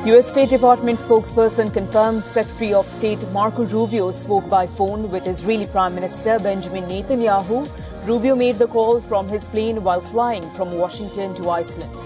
U.S. State Department spokesperson confirms Secretary of State Marco Rubio spoke by phone with Israeli Prime Minister Benjamin Netanyahu. Rubio made the call from his plane while flying from Washington to Iceland.